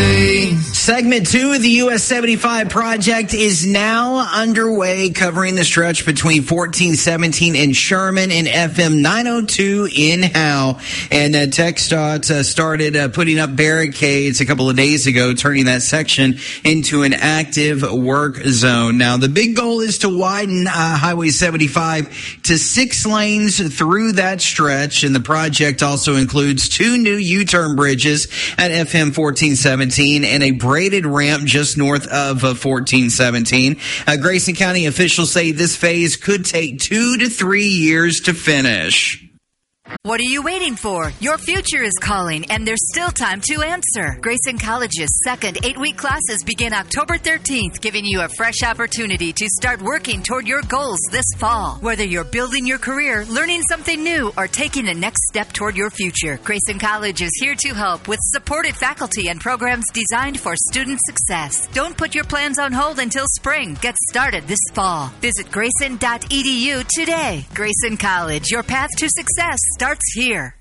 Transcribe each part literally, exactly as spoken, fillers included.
Friday. Segment two of the U S seventy-five project is now underway, covering the stretch between fourteen seventeen and Sherman and F M nine oh two in Howe. And uh, TxDOT uh, started uh, putting up barricades a couple of days ago, turning that section into an active work zone. Now, the big goal is to widen uh, Highway seventy-five to six lanes through that stretch. And the project also includes two new U-turn bridges at F M fourteen seventeen and a braided ramp just north of uh, fourteen seventeen. Uh, Grayson County officials say this phase could take two to three years to finish. What are you waiting for? Your future is calling, and there's still time to answer. Grayson College's second eight-week classes begin October thirteenth, giving you a fresh opportunity to start working toward your goals this fall. Whether you're building your career, learning something new, or taking the next step toward your future, Grayson College is here to help with supportive faculty and programs designed for student success. Don't put your plans on hold until spring. Get started this fall. Visit grayson dot e d u today. Grayson College, your path to success starts here.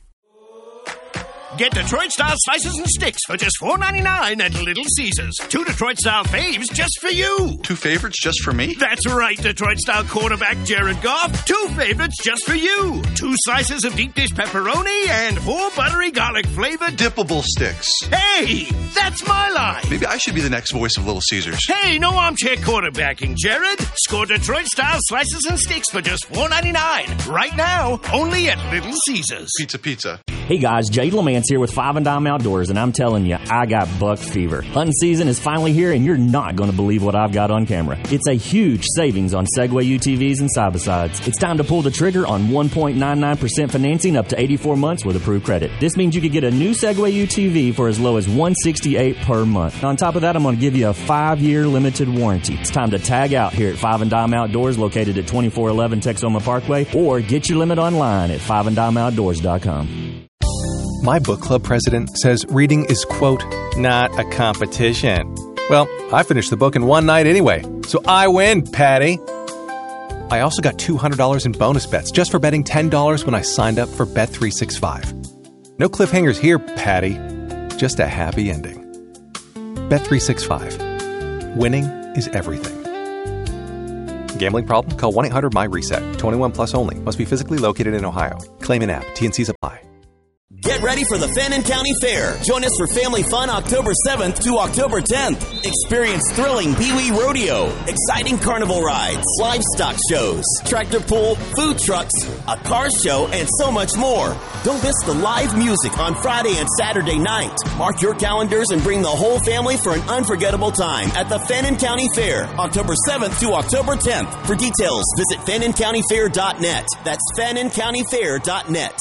Get Detroit-style slices and sticks for just four ninety-nine at Little Caesars. Two Detroit-style faves just for you. Two favorites just for me? That's right, Detroit-style quarterback Jared Goff. Two favorites just for you. Two slices of deep dish pepperoni and four buttery garlic-flavored dippable sticks. Hey, that's my line. Maybe I should be the next voice of Little Caesars. Hey, no armchair quarterbacking, Jared. Score Detroit-style slices and sticks for just four ninety-nine. Right now, only at Little Caesars. Pizza, pizza. Hey guys, Jay LeMance here with Five and Dime Outdoors, and I'm telling you, I got buck fever. Hunting season is finally here, and you're not going to believe what I've got on camera. It's a huge savings on Segway U T Vs and side-by-sides. It's time to pull the trigger on one point nine nine percent financing up to eighty-four months with approved credit. This means you could get a new Segway U T V for as low as one hundred sixty-eight dollars per month. On top of that, I'm going to give you a five-year limited warranty. It's time to tag out here at Five and Dime Outdoors, located at twenty-four eleven Texoma Parkway, or get your limit online at five and dime outdoors dot com. My book club president says reading is, quote, not a competition. Well, I finished the book in one night anyway, so I win, Patty. I also got two hundred dollars in bonus bets just for betting ten dollars when I signed up for Bet three sixty-five. No cliffhangers here, Patty. Just a happy ending. Bet three sixty-five. Winning is everything. Gambling problem? Call one eight hundred M Y reset. twenty-one plus only. Must be physically located in Ohio. Claim an app. T N Cs apply. Get ready for the Fannin County Fair. Join us for family fun October seventh to October tenth. Experience thrilling Pee-wee rodeo, exciting carnival rides, livestock shows, tractor pull, food trucks, a car show, and so much more. Don't miss the live music on Friday and Saturday night. Mark your calendars and bring the whole family for an unforgettable time at the Fannin County Fair, October seventh to October tenth. For details, visit fannin county fair dot net. That's fannin county fair dot net.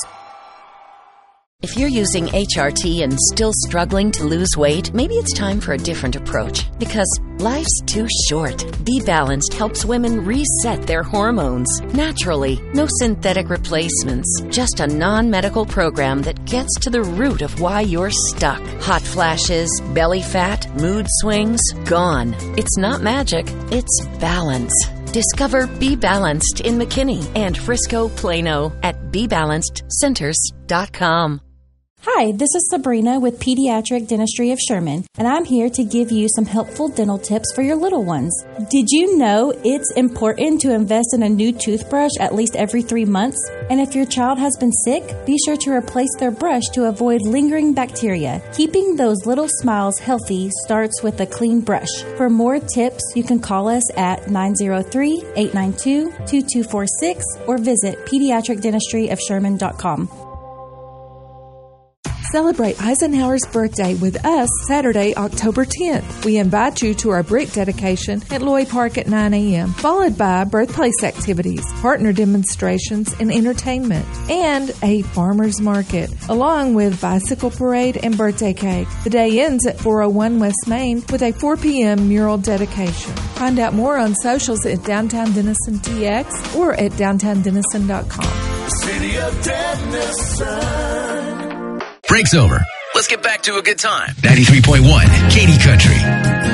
If you're using H R T and still struggling to lose weight, maybe it's time for a different approach. Because life's too short. Be Balanced helps women reset their hormones naturally. No synthetic replacements. Just a non-medical program that gets to the root of why you're stuck. Hot flashes, belly fat, mood swings, gone. It's not magic. It's balance. Discover Be Balanced in McKinney and Frisco, Plano at be balanced centers dot com. Hi, this is Sabrina with Pediatric Dentistry of Sherman, and I'm here to give you some helpful dental tips for your little ones. Did you know it's important to invest in a new toothbrush at least every three months? And if your child has been sick, be sure to replace their brush to avoid lingering bacteria. Keeping those little smiles healthy starts with a clean brush. For more tips, you can call us at nine zero three, eight nine two, two two four six or visit pediatric dentistry of sherman dot com. Celebrate Eisenhower's birthday with us Saturday, October tenth. We invite you to our brick dedication at Lloyd Park at nine a.m., followed by birthplace activities, partner demonstrations, and entertainment, and a farmer's market, along with bicycle parade and birthday cake. The day ends at four oh one West Main with a four p.m. mural dedication. Find out more on socials at Downtown Denison T X or at downtown denison dot com. City of Denison. Break's over. Let's get back to a good time. ninety-three point one Katy Country.